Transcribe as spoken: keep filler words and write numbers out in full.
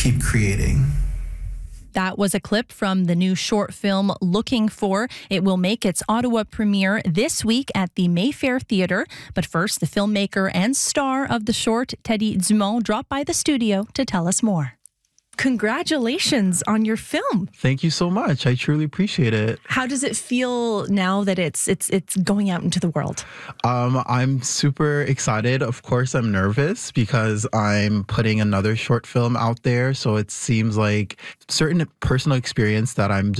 keep creating. That was a clip from the new short film Looking For. It will make its Ottawa premiere this week at the Mayfair Theatre. But first, the filmmaker and star of the short, Teddy Dumont, dropped by the studio to tell us more. Congratulations on your film. Thank you so much. I truly appreciate it. How does it feel now that it's it's it's going out into the world? Um, I'm super excited. Of course, I'm nervous because I'm putting another short film out there. So it seems like certain personal experience that I'm